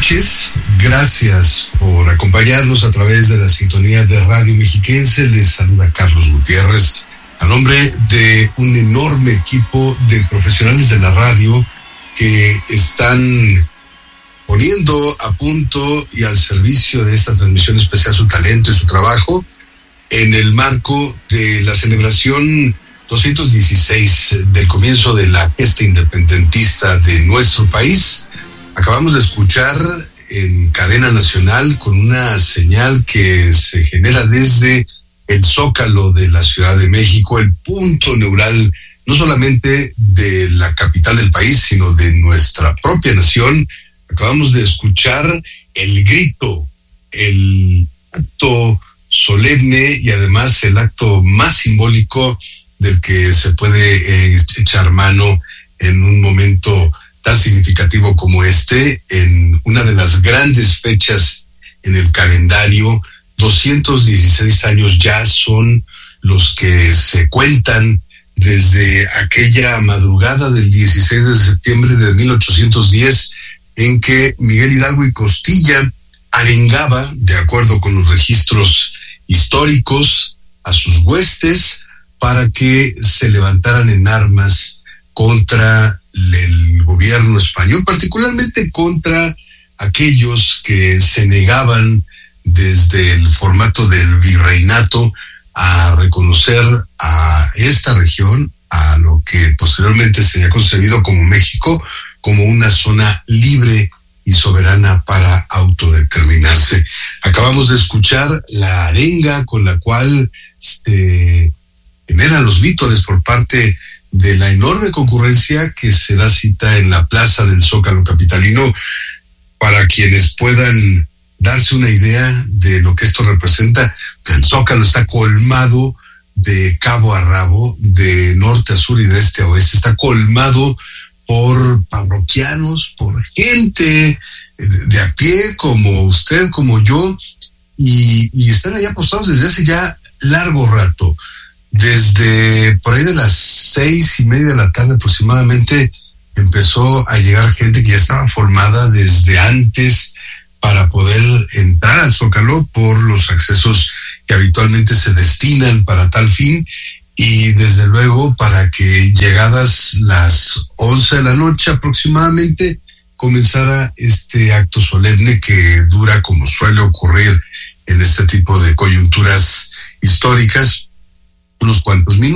noches, gracias por acompañarnos a través de la sintonía de Radio Mexiquense. Les saluda Carlos Gutiérrez, a nombre de un enorme equipo de profesionales de la radio que están poniendo a punto y al servicio de esta transmisión especial su talento y su trabajo en el marco de la celebración 216 del comienzo de la gesta independentista de nuestro país. Acabamos de escuchar en cadena nacional con una señal que se genera desde el Zócalo de la Ciudad de México, el punto neural no solamente de la capital del país, sino de nuestra propia nación. Acabamos de escuchar el grito, el acto solemne y además el acto más simbólico del que se puede echar mano en un momento tan significativo como este, en una de las grandes fechas en el calendario. 216 años ya son los que se cuentan desde aquella madrugada del 16 de septiembre de 1810, en que Miguel Hidalgo y Costilla arengaba, de acuerdo con los registros históricos, a sus huestes para que se levantaran en armas contra el gobierno español, particularmente contra aquellos que se negaban desde el formato del virreinato a reconocer a esta región, a lo que posteriormente sería concebido como México, como una zona libre y soberana para autodeterminarse. Acabamos de escuchar la arenga con la cual se generan los vítores por parte de la enorme concurrencia que se da cita en la plaza del Zócalo capitalino. Para quienes puedan darse una idea de lo que esto representa, el Zócalo está colmado de cabo a rabo, de norte a sur y de este a oeste. Está colmado por parroquianos, por gente de a pie como usted, como yo, y están allá apostados desde hace ya largo rato. Desde por ahí de las 6:30 de la tarde aproximadamente empezó a llegar gente que ya estaba formada desde antes para poder entrar al Zócalo por los accesos que habitualmente se destinan para tal fin, y desde luego para que llegadas las 11 de la noche aproximadamente comenzara este acto solemne que dura, como suele ocurrir en este tipo de coyunturas históricas, unos cuantos minutos.